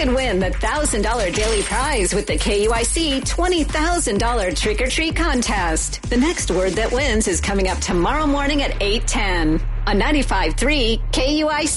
can win the $1,000 daily prize with the KUIC $20,000 Trick or Treat contest. The next word that wins is coming up tomorrow morning at 8:10 on 95.3 KUIC.